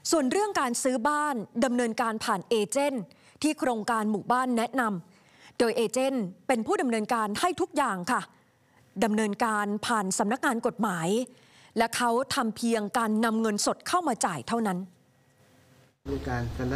ส่วนเรื่องการซื้อบ้านดำเนินการผ่านเอเจนต์ที่โครงการหมู่บ้านแนะนำโดยเอเจนต์เป็นผู้ดำเนินการให้ทุกอย่างค่ะดำเนินการผ่านสำนักงานกฎหมายและเขาทำเพียงการนำเงินสดเข้ามาจ่ายเท่านั้น